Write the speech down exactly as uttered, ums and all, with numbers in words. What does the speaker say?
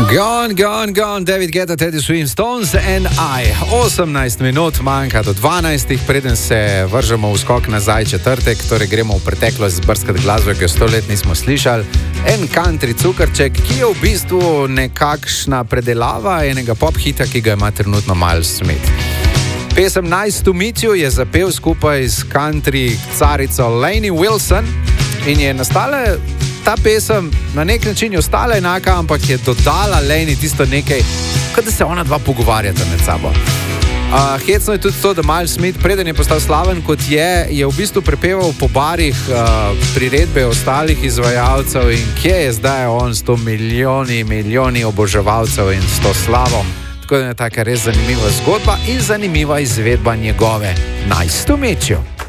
Gone, gone, gone, David Guetta, Teddy Swim, Stones and I. osemnajst minut manjka do dvanajstih, preden se vržemo v skok nazaj četrtek, torej gremo v preteklost zbrskati glasbo, ki jo sto let nismo slišali. En country cukrček, ki je v bistvu nekakšna predelava enega pop hita, ki ga ima trenutno Miles Smith. Pesem Nice to Meet You je zapel skupaj s country carico Lainey Wilson in je nastala ta pesem na nek način je ostala enaka, ampak je dodala Lainey tisto nekaj, kot da se ona dva pogovarjata med sabo. Uh, hecno je tudi to, da Miles Smith, preden je postal slaven kot je, je v bistvu prepeval po barih uh, priredbe ostalih izvajalcev in kje je zdaj on s to milijoni, milijoni oboževalcev in s to slavo. Tako da je taka res zanimiva zgodba in zanimiva izvedba njegove Nice to Meet You.